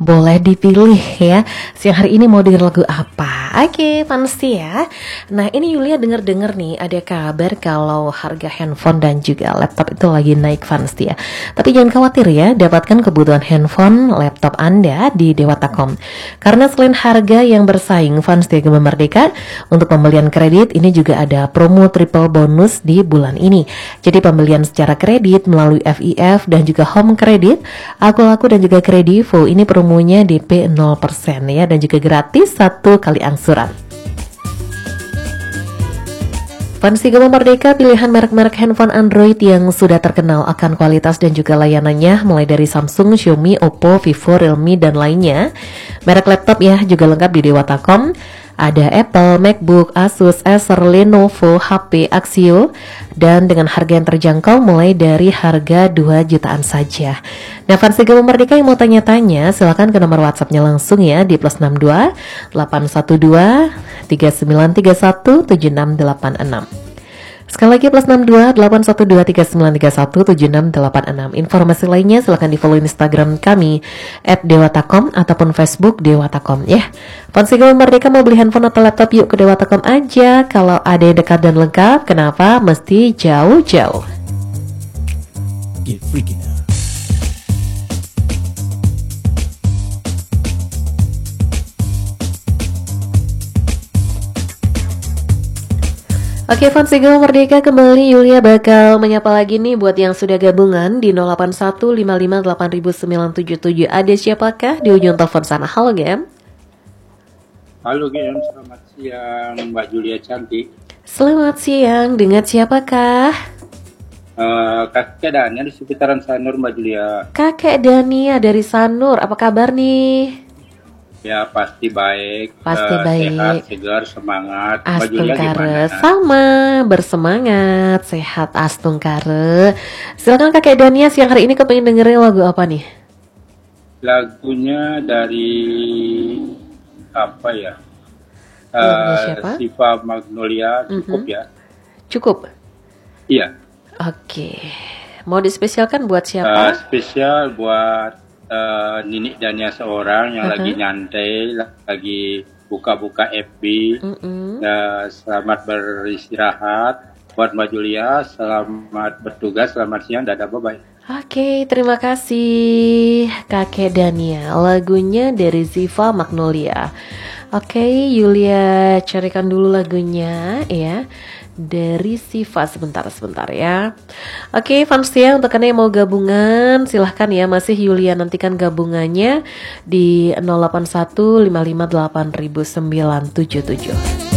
Boleh dipilih ya. Siang hari ini mau denger lagu apa? Oke, fancy ya. Nah, ini Yulia denger-denger nih ada kabar kalau harga handphone dan juga laptop itu lagi naik, fancy ya. Tapi jangan khawatir ya, dapatkan kebutuhan handphone, laptop Anda di Dewata.com. Karena selain harga yang bersaing, fancy Gema Merdeka, untuk pembelian kredit ini juga ada promo triple bonus di bulan ini. Jadi pembelian secara kredit melalui FIF dan juga home credit, Aku dan juga Kredivo ini promonya DP 0% ya, dan juga gratis 1 kali angsuran. Fancy Gema Merdeka, pilihan merek-merek handphone Android yang sudah terkenal akan kualitas dan juga layanannya, mulai dari Samsung, Xiaomi, Oppo, Vivo, Realme, dan lainnya. Merek laptop ya juga lengkap di Dewata.com. Ada Apple, MacBook, Asus, Acer, Lenovo, HP, Axio, dan dengan harga yang terjangkau mulai dari harga 2 jutaan saja. Nah, Fancy Gema Merdeka yang mau tanya-tanya, silakan ke nomor WhatsApp-nya langsung ya di +62 812 3931 7686. Sekali lagi +62 812 3931 7686. Informasi lainnya silahkan di follow Instagram kami @dewata.com ataupun Facebook Dewata.com ya. Fancy Gema Merdeka mau beli handphone atau laptop, yuk ke Dewata.com aja. Kalau ada yang dekat dan lengkap, kenapa mesti jauh-jauh? Get freaky now. Oke, Fancy Gema Merdeka kembali. Yulia bakal menyapa lagi nih buat yang sudah gabungan di 0815580977. Ada siapakah di ujung telepon sana? Halo, Gem. Halo Gem, selamat siang Mbak Julia cantik. Selamat siang, dengan siapakah? Kakek Dania di sekitaran Sanur Mbak Julia. Kakek Dania dari Sanur, apa kabar nih? Ya pasti baik. Pasti baik. Sehat, segar, semangat. Mbak Julia Astungkare, gimana? sama, bersemangat, sehat Astungkare. Silakan Kakek Dania, siang hari ini kepengen dengerin lagu apa nih? Lagunya dari apa ya? Lagunya siapa? Siva Magnolia, cukup ya? Cukup? Iya. Oke. Mau dispesialkan buat siapa? Spesial buat Ninik Dania seorang yang lagi nyantai, lagi buka-buka FB. Selamat beristirahat. Buat Mbak Julia, selamat bertugas, selamat siang, dadah, bye-bye. Oke, terima kasih Kakek Dania. Lagunya dari Ziva Magnolia. Oke, Yulia carikan dulu lagunya ya. Dari Siva, sebentar ya. Oke, fans ya, untuk kalian yang mau gabungan silahkan ya, masih Yulia nantikan gabungannya di 081 558 977.